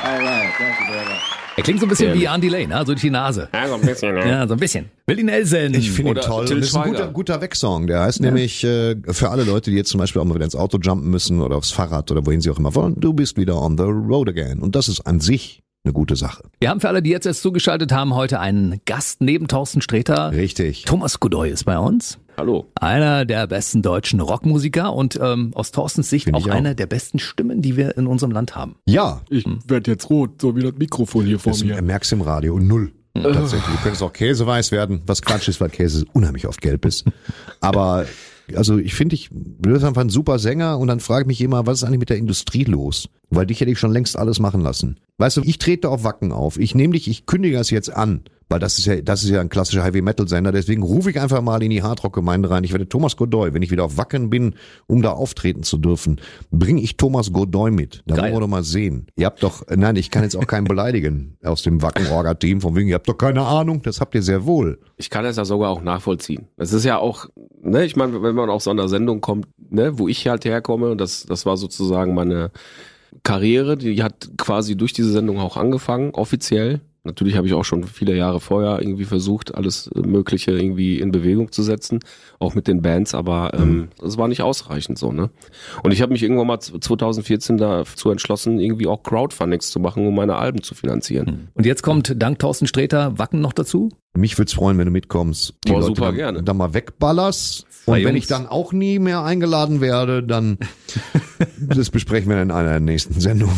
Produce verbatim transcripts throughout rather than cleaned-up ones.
Alright, thank you very much. Er klingt so ein bisschen wie Andy Lane, ne? So durch die Nase. Ja, so ein bisschen, ne? Ja, so ein bisschen. Willi Nelson. Ich finde ihn Oder toll. Till Das ist ein Schweiger. guter, guter Wegsong. Der heißt ja. nämlich äh, für alle Leute, die jetzt zum Beispiel auch mal wieder ins Auto jumpen müssen oder aufs Fahrrad oder wohin sie auch immer wollen, du bist wieder on the road again. Und das ist an sich eine gute Sache. Wir haben für alle, die jetzt erst zugeschaltet haben, heute einen Gast neben Thorsten Sträter. Richtig. Thomas Godoy ist bei uns. Hallo. Einer der besten deutschen Rockmusiker und ähm, aus Thorstens Sicht Find auch, ich auch einer der besten Stimmen, die wir in unserem Land haben. Ja, Ich werde jetzt rot, so wie das Mikrofon hier vor das mir. merkst du im Radio. Null. Tatsächlich. Du könntest auch käseweiß werden, was Quatsch ist, weil Käse unheimlich oft gelb ist. Aber also ich finde, ich du bist einfach ein super Sänger und dann frage ich mich immer, was ist eigentlich mit der Industrie los? Weil dich hätte ich schon längst alles machen lassen. Weißt du, ich trete auf Wacken auf. Ich nehme dich, ich kündige das jetzt an, weil das ist ja, das ist ja ein klassischer Heavy-Metal-Sender. Deswegen rufe ich einfach mal in die Hardrock-Gemeinde rein. Ich werde Thomas Godoy, wenn ich wieder auf Wacken bin, um da auftreten zu dürfen, bringe ich Thomas Godoy mit. Da Geil. wollen wir doch mal sehen. Ihr habt doch, nein, ich kann jetzt auch keinen beleidigen aus dem Wacken-Orga-Team, von wegen, ihr habt doch keine Ahnung, das habt ihr sehr wohl. Ich kann das ja sogar auch nachvollziehen. Es ist ja auch, ne, ich meine, wenn man auf so einer Sendung kommt, ne, wo ich halt herkomme, und das, das war sozusagen meine Karriere, die hat quasi durch diese Sendung auch angefangen, offiziell. Natürlich habe ich auch schon viele Jahre vorher irgendwie versucht, alles Mögliche irgendwie in Bewegung zu setzen, auch mit den Bands, aber ähm, das war nicht ausreichend so, ne? Und ich habe mich irgendwann mal zwanzig vierzehn dazu entschlossen, irgendwie auch Crowdfundings zu machen, um meine Alben zu finanzieren. Und jetzt kommt dank Thorsten Sträter Wacken noch dazu. Mich würde es freuen, wenn du mitkommst. Die Boah, Leute super dann, gerne. dann mal wegballerst. Zwei Und wenn Jungs. ich dann auch nie mehr eingeladen werde, dann das besprechen wir in einer der nächsten Sendungen.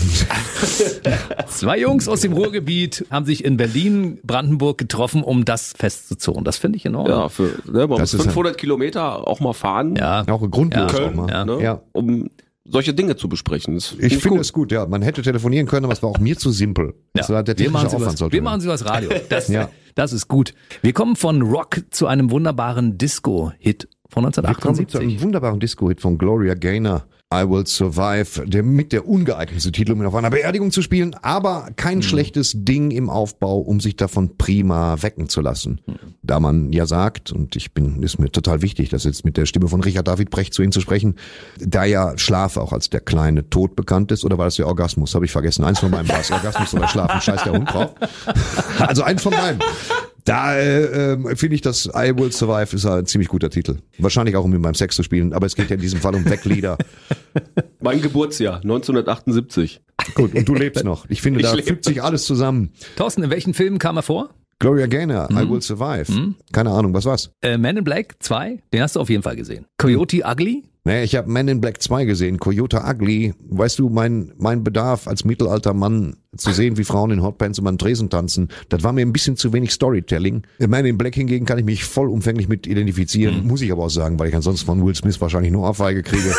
Zwei Jungs aus dem Ruhrgebiet haben sich in Berlin, Brandenburg getroffen, um das festzuzurren. Das finde ich in Ordnung. Ja, für ne, man Das muss ist fünfhundert Kilometer auch mal fahren, Ja. Auch grundlos Ja. auch mal. Ja. ne, Ja. um solche Dinge zu besprechen. Das Ich finde gut. es gut, ja. Man hätte telefonieren können, aber es war auch mir zu simpel. Das war der wir, machen technische sie Aufwand. was, sollte wir man- machen sie was Radio. Das, Ja. das ist gut. Wir kommen von Rock zu einem wunderbaren Disco-Hit von Wir kommen zu einem neunzehnhundertachtundsiebzig. wunderbaren Disco-Hit von Gloria Gaynor. I Will Survive, der mit der ungeeignetste Titel, um ihn auf einer Beerdigung zu spielen, aber kein schlechtes Ding im Aufbau, um sich davon prima wecken zu lassen. Da man ja sagt, und ich bin, ist mir total wichtig, das jetzt mit der Stimme von Richard David Brecht zu Ihnen zu sprechen, da ja Schlaf auch als der kleine Tod bekannt ist, oder war das der Orgasmus? Habe ich vergessen. Eins von beiden war es. Orgasmus oder Schlafen, scheiß der Hund drauf. Also eins von beiden. Da äh, äh, finde ich, dass I Will Survive ist ein ziemlich guter Titel. Wahrscheinlich auch, um ihn beim Sex zu spielen, aber es geht ja in diesem Fall um Weglieder. Mein Geburtsjahr, neunzehnhundertachtundsiebzig. Gut, und du lebst noch. Ich finde, Ich da lebe. fügt sich alles zusammen. Thorsten, in welchen Filmen kam er vor? Gloria Gaynor, I Will Survive. Keine Ahnung, was war's? Äh, Man in Black zwei, den hast du auf jeden Fall gesehen. Coyote Ugly? Naja, ich habe Man in Black zwei gesehen, Coyote Ugly. Weißt du, mein mein Bedarf als mittelalter Mann zu sehen, wie Frauen in Hotpants über den Tresen tanzen, das war mir ein bisschen zu wenig Storytelling. Man in Black hingegen kann ich mich vollumfänglich mit identifizieren, Mhm. muss ich aber auch sagen, weil ich ansonsten von Will Smith wahrscheinlich nur Ohrfeige kriege.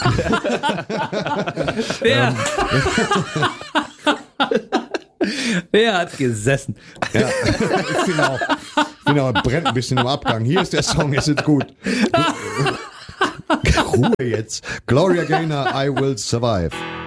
Wer? Wer hat gesessen? Ja, ich finde auch, ich finde auch, er brennt ein bisschen im Abgang. Hier ist der Song, ist jetzt gut. Ruhe jetzt. Gloria Gaynor, I Will Survive.